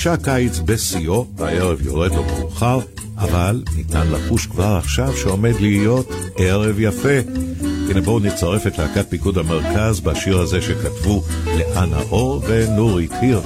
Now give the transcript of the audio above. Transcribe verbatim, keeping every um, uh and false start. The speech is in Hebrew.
כשהקיץ בשיאו, הערב יורד לו מאוחר, אבל ניתן לחוש כבר עכשיו שעומד להיות ערב יפה. הנה בואו נצרף את להקת פיקוד המרכז בשיר הזה שכתבו לאנה אור ונורית הירש.